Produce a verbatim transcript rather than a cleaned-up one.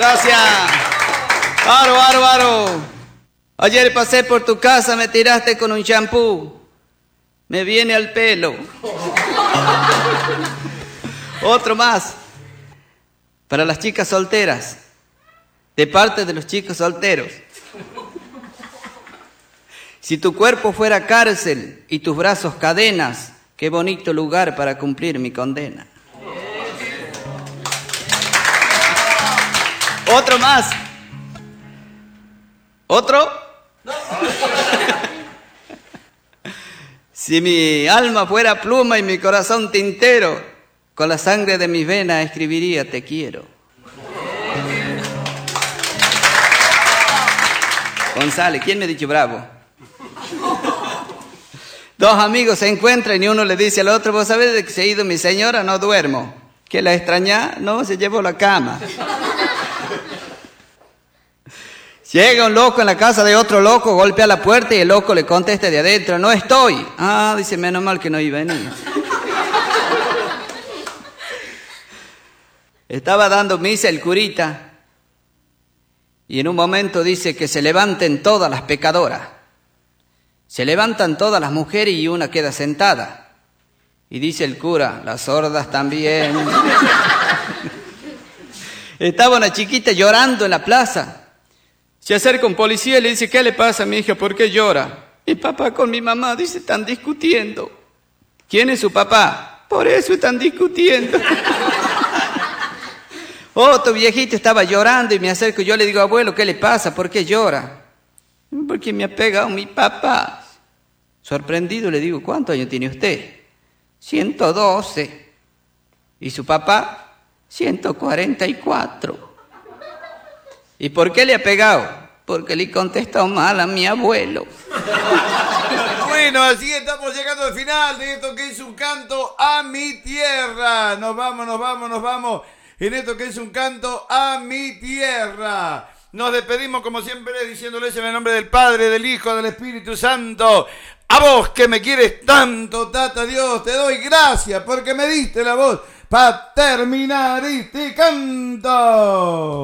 Gracias. Bárbaro, bárbaro. Ayer pasé por tu casa, me tiraste con un champú. Me viene al pelo. Otro más. Para las chicas solteras. De parte de los chicos solteros. Si tu cuerpo fuera cárcel y tus brazos cadenas, qué bonito lugar para cumplir mi condena. Otro más. ¿Otro? Si mi alma fuera pluma y mi corazón tintero, con la sangre de mis venas escribiría te quiero. González, ¿quién me ha dicho bravo? Dos amigos se encuentran y uno le dice al otro, vos sabés de que se ha ido mi señora, no duermo. ¿Que la extrañá? No, se llevó la cama. Llega un loco en la casa de otro loco, golpea la puerta y el loco le contesta de adentro, no estoy. Ah, dice, menos mal que no iba a venir. Estaba dando misa el curita y en un momento dice que se levanten todas las pecadoras. Se levantan todas las mujeres y una queda sentada. Y dice el cura, las sordas también. Estaba una chiquita llorando en la plaza. Se acerca un policía y le dice, ¿qué le pasa a mi hija? ¿Por qué llora? Mi papá con mi mamá, dice, están discutiendo. ¿Quién es su papá? Por eso están discutiendo. Otro viejito estaba llorando y me acerco. Yo le digo, abuelo, ¿qué le pasa? ¿Por qué llora? Porque me ha pegado mi papá. Sorprendido le digo, ¿cuántos años tiene usted? ciento doce. ¿Y su papá? ciento cuarenta y cuatro. ¿Y por qué le ha pegado? Porque le contestó mal a mi abuelo. Bueno, así estamos llegando al final de esto que es un canto a mi tierra. Nos vamos, nos vamos, nos vamos. En esto que es un canto a mi tierra. Nos despedimos como siempre diciéndoles en el nombre del Padre, del Hijo, del Espíritu Santo. A vos que me quieres tanto, Tata Dios, te doy gracias porque me diste la voz para terminar este canto.